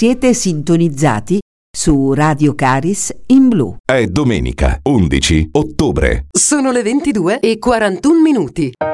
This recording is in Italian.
Siete sintonizzati su Radio Caris in blu. È domenica 11 ottobre. Sono le 22:41.